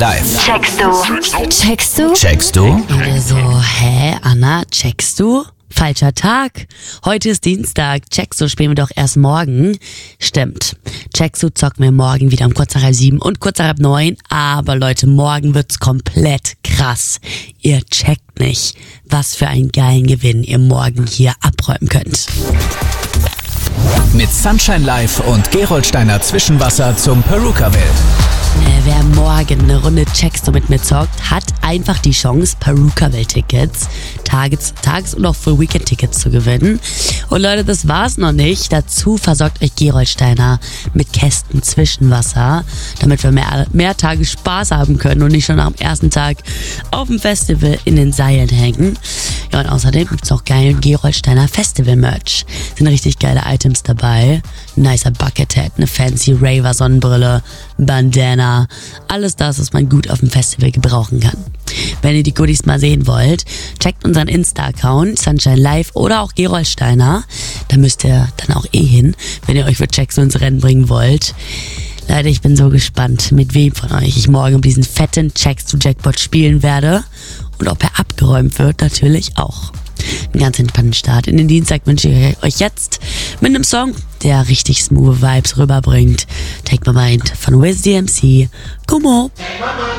Live. Checkst du? Checkst du? Und er so, Anna, checkst du? Falscher Tag. Heute ist Dienstag. Checkst du spielen wir doch erst morgen. Stimmt. Checkst du zocken wir morgen wieder um kurz nach 7 und kurz nach 9. Aber Leute, morgen wird's komplett krass. Ihr checkt nicht, was für einen geilen Gewinn ihr morgen hier abräumen könnt. Mit Sunshine Live und Gerolsteiner Zwischenwasser zum Perukaville. Wer morgen eine Runde Checkst du mit mir zockt, hat einfach die Chance, Perukaville-Tickets, Tages- und auch Full-Weekend-Tickets zu gewinnen. Und Leute, das war's noch nicht. Dazu versorgt euch Gerolsteiner mit Kästen Zwischenwasser, damit wir mehr Tage Spaß haben können und nicht schon am ersten Tag auf dem Festival in den Seilen hängen. Ja, und außerdem gibt's noch geilen Gerolsteiner Festival-Merch. Sind richtig geile Items dabei. Ein nicer Buckethead, eine fancy Raver-Sonnenbrille, Bandana, alles das, was man gut auf dem Festival gebrauchen kann. Wenn ihr die Goodies mal sehen wollt, checkt unseren Insta-Account, Sunshine Live oder auch Gerolsteiner. Da müsst ihr dann auch hin, wenn ihr euch für Checks ins Rennen bringen wollt. Leute, ich bin so gespannt, mit wem von euch ich morgen um diesen fetten Checks-to-Jackpot spielen werde. Und ob er abgeräumt wird, natürlich auch. Einen ganz entspannten Start in den Dienstag wünsche ich euch jetzt mit einem Song, der richtig smooth Vibes rüberbringt. Take My Mind von Wiz DMC. Come on.